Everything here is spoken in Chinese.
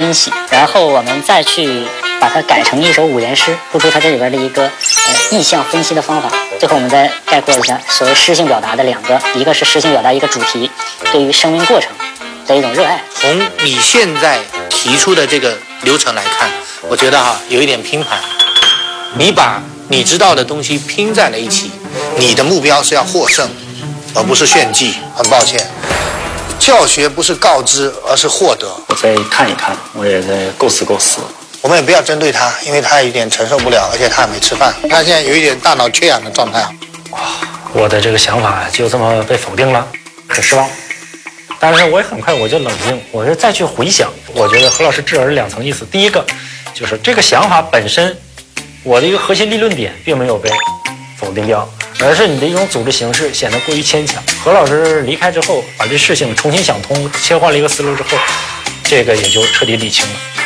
分析，然后我们再去把它改成一首五言诗，突出它这里边的一个意象分析的方法。最后我们再概括一下所谓诗性表达的两个，一个是诗性表达一个主题对于生命过程的一种热爱。 从你现在提出的这个流程来看，我觉得有一点拼盘，你把你知道的东西拼在了一起，你的目标是要获胜，而不是炫技。很抱歉，教学不是告知，而是获得。 我再看一看，我也在构思构思。 我们也不要针对他，因为他有点承受不了，而且他也没吃饭，他现在有一点大脑缺氧的状态。 我的这个想法就这么被否定了，很失望。但是我也很快我就冷静，我就再去回想，我觉得何老师智儿两层意思。第一个就是这个想法本身，我的一个核心立论点并没有被否定掉，而是你的一种组织形式显得过于牵强。何老师离开之后，把这事情重新想通，切换了一个思路之后，这个也就彻底理清了。